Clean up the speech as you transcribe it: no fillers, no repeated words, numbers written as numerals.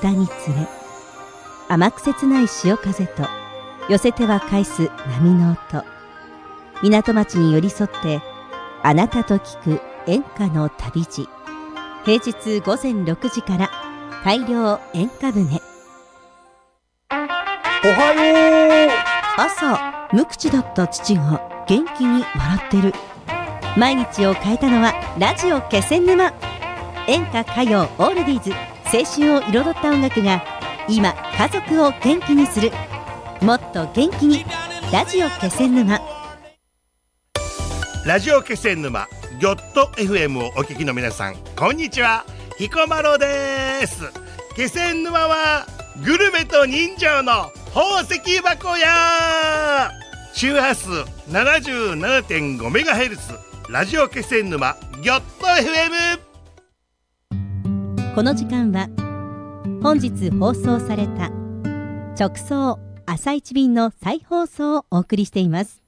歌につれ、甘く切ない潮風と寄せては返す波の音、港町に寄り添ってあなたと聞く演歌の旅路。平日午前6時から大漁演歌船。 おはよう。 朝無口だった父が元気に笑ってる。毎日を変えたのはラジオ気仙沼。演歌歌謡オールディーズ、青春を彩った音楽が今家族を元気にする。もっと元気にラジオ気仙沼。 ラジオ気仙沼ギョッと FM をお聞きの皆さん、こんにちは。彦摩呂です。気仙沼はグルメと人情の宝石箱や。周波数 77.5MHz ラジオ気仙沼ギョッと FM。 この時間は本日放送された直送朝一便の再放送をお送りしています。